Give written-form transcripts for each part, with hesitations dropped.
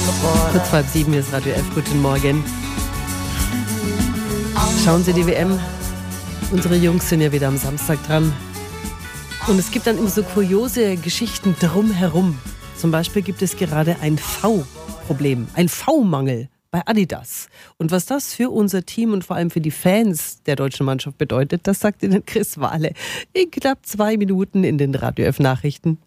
Kurz vor 7 ist Radio F. Guten Morgen. Schauen Sie die WM. Unsere Jungs sind ja wieder am Samstag dran. Und es gibt dann immer so kuriose Geschichten drumherum. Zum Beispiel gibt es gerade ein V-Problem, ein V-Mangel bei Adidas. Und was das für unser Team und vor allem für die Fans der deutschen Mannschaft bedeutet, das sagt Ihnen Chris Wahle in knapp 2 Minuten in den Radio F Nachrichten.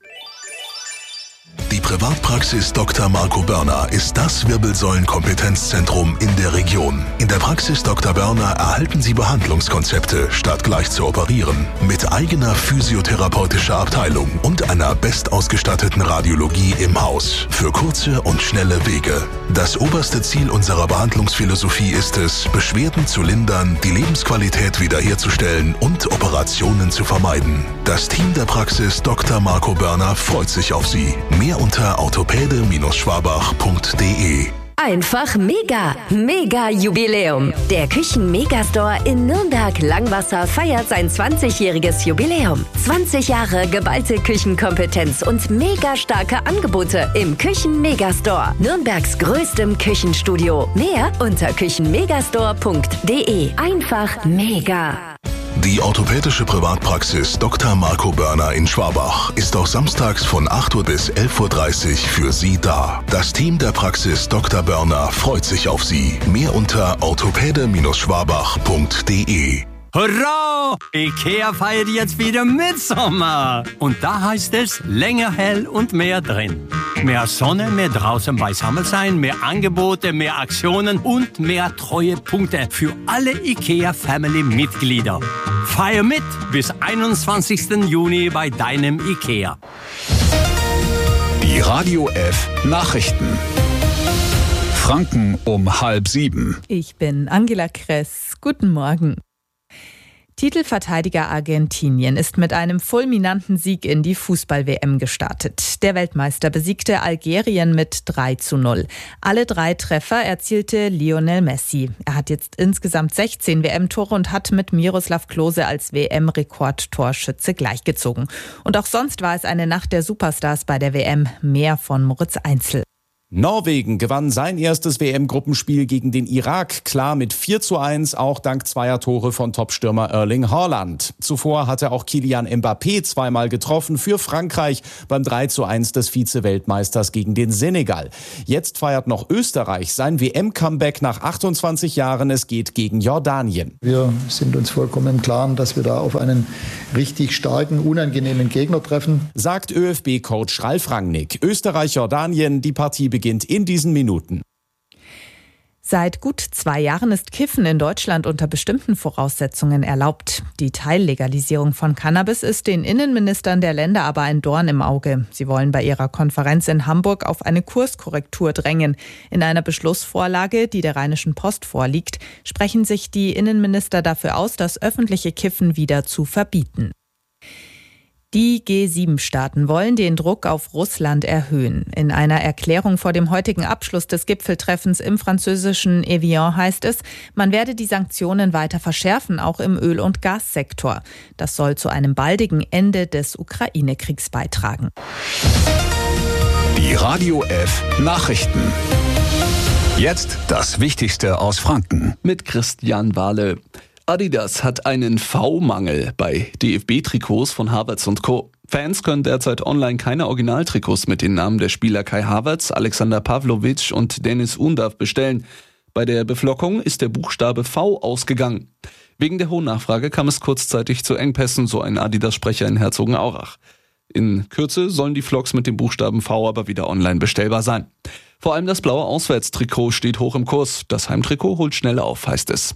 Die Privatpraxis Dr. Marco Börner ist das Wirbelsäulen-Kompetenzzentrum in der Region. In der Praxis Dr. Börner erhalten Sie Behandlungskonzepte, statt gleich zu operieren. Mit eigener physiotherapeutischer Abteilung und einer bestausgestatteten Radiologie im Haus. Für kurze und schnelle Wege. Das oberste Ziel unserer Behandlungsphilosophie ist es, Beschwerden zu lindern, die Lebensqualität wiederherzustellen und Operationen zu vermeiden. Das Team der Praxis Dr. Marco Börner freut sich auf Sie. Mehr unter orthopäde-schwabach.de. Einfach mega, mega Jubiläum. Der Küchen-Megastore in Nürnberg-Langwasser feiert sein 20-jähriges Jubiläum. 20 Jahre geballte Küchenkompetenz und mega starke Angebote im Küchen-Megastore. Nürnbergs größtem Küchenstudio. Mehr unter küchenmegastore.de. Einfach mega. Die orthopädische Privatpraxis Dr. Marco Börner in Schwabach ist auch samstags von 8 Uhr bis 11.30 Uhr für Sie da. Das Team der Praxis Dr. Börner freut sich auf Sie. Mehr unter orthopäde-schwabach.de. Hurra! IKEA feiert jetzt wieder Mitsommer. Und da heißt es länger hell und mehr drin. Mehr Sonne, mehr draußen beisammen sein, mehr Angebote, mehr Aktionen und mehr Treuepunkte für alle IKEA-Family-Mitglieder. Feier mit bis 21. Juni bei deinem IKEA. Die Radio F Nachrichten. Franken um 6:30. Ich bin Angela Kress. Guten Morgen. Titelverteidiger Argentinien ist mit einem fulminanten Sieg in die Fußball-WM gestartet. Der Weltmeister besiegte Algerien mit 3:0. Alle 3 Treffer erzielte Lionel Messi. Er hat jetzt insgesamt 16 WM-Tore und hat mit Miroslav Klose als WM-Rekordtorschütze gleichgezogen. Und auch sonst war es eine Nacht der Superstars bei der WM. Mehr von Moritz Einzel. Norwegen gewann sein erstes WM-Gruppenspiel gegen den Irak klar mit 4:1, auch dank 2 Tore von Topstürmer Erling Haaland. Zuvor hatte auch Kylian Mbappé zweimal getroffen für Frankreich beim 3:1 des Vize-Weltmeisters gegen den Senegal. Jetzt feiert noch Österreich sein WM-Comeback nach 28 Jahren. Es geht gegen Jordanien. Wir sind uns vollkommen im Klaren, dass wir da auf einen richtig starken, unangenehmen Gegner treffen, sagt ÖFB-Coach Ralf Rangnick. Österreich-Jordanien, die Partie beginnt in diesen Minuten. Seit gut 2 Jahren ist Kiffen in Deutschland unter bestimmten Voraussetzungen erlaubt. Die Teillegalisierung von Cannabis ist den Innenministern der Länder aber ein Dorn im Auge. Sie wollen bei ihrer Konferenz in Hamburg auf eine Kurskorrektur drängen. In einer Beschlussvorlage, die der Rheinischen Post vorliegt, sprechen sich die Innenminister dafür aus, das öffentliche Kiffen wieder zu verbieten. Die G7-Staaten wollen den Druck auf Russland erhöhen. In einer Erklärung vor dem heutigen Abschluss des Gipfeltreffens im französischen Evian heißt es, man werde die Sanktionen weiter verschärfen, auch im Öl- und Gassektor. Das soll zu einem baldigen Ende des Ukraine-Kriegs beitragen. Die Radio F Nachrichten. Jetzt das Wichtigste aus Franken. Mit Christian Wahle. Adidas hat einen V-Mangel bei DFB-Trikots von Havertz und Co. Fans können derzeit online keine Originaltrikots mit den Namen der Spieler Kai Havertz, Alexander Pavlovic und Dennis Undav bestellen. Bei der Beflockung ist der Buchstabe V ausgegangen. Wegen der hohen Nachfrage kam es kurzzeitig zu Engpässen, so ein Adidas-Sprecher in Herzogenaurach. In Kürze sollen die Flocks mit dem Buchstaben V aber wieder online bestellbar sein. Vor allem das blaue Auswärtstrikot steht hoch im Kurs. Das Heimtrikot holt schnell auf, heißt es.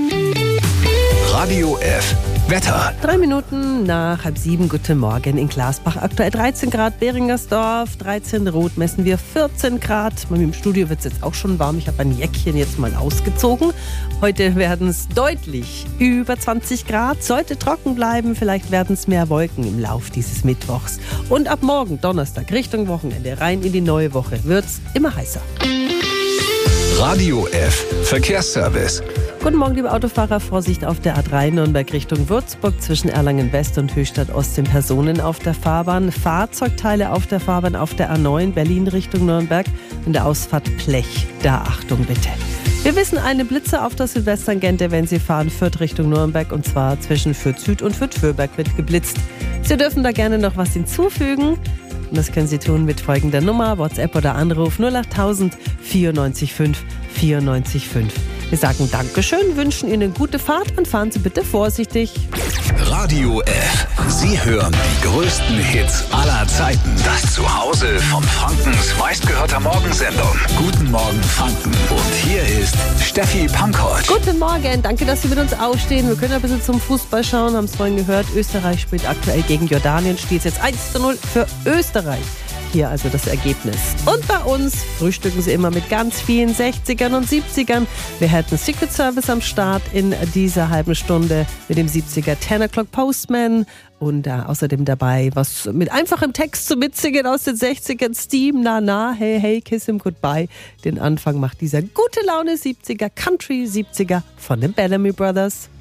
Radio F Wetter. 3 Minuten nach 6:30. Guten Morgen in Glasbach. Aktuell 13 Grad, Beringersdorf, 13 Rot, messen wir 14 Grad. Bei mir im Studio wird es jetzt auch schon warm. Ich habe ein Jäckchen jetzt mal ausgezogen. Heute werden es deutlich über 20 Grad. Sollte trocken bleiben, vielleicht werden es mehr Wolken im Lauf dieses Mittwochs. Und ab morgen, Donnerstag, Richtung Wochenende, rein in die neue Woche, wird es immer heißer. Radio F Verkehrsservice. Guten Morgen, liebe Autofahrer. Vorsicht auf der A3 Nürnberg Richtung Würzburg zwischen Erlangen West und Höchstadt Ost sind Personen auf der Fahrbahn. Fahrzeugteile auf der Fahrbahn auf der A9 Berlin Richtung Nürnberg. In der Ausfahrt Blech. Da Achtung bitte. Wir wissen eine Blitze auf der Südwesttangente, wenn Sie fahren Fürth Richtung Nürnberg, und zwar zwischen Fürth Süd und Fürth Fürberg wird geblitzt. Sie dürfen da gerne noch was hinzufügen. Und das können Sie tun mit folgender Nummer, WhatsApp oder Anruf 08000 94 5 94 5. Wir sagen Dankeschön, wünschen Ihnen gute Fahrt und fahren Sie bitte vorsichtig. Radio F. Sie hören die größten Hits aller Zeiten. Das Zuhause von Frankens meistgehörter Morgensendung. Guten Morgen Franken. Und hier ist Steffi Pankold. Guten Morgen, danke, dass Sie mit uns aufstehen. Wir können ein bisschen zum Fußball schauen, haben es vorhin gehört. Österreich spielt aktuell gegen Jordanien, steht jetzt 1:0 für Österreich. Hier also das Ergebnis. Und bei uns frühstücken Sie immer mit ganz vielen 60ern und 70ern. Wir hätten Secret Service am Start in dieser halben Stunde mit dem 70er 10 O'Clock Postman. Und außerdem dabei was mit einfachem Text zu mitsingen aus den 60ern. Steam, na na, hey hey, kiss him goodbye. Den Anfang macht dieser gute Laune 70er, Country 70er von den Bellamy Brothers.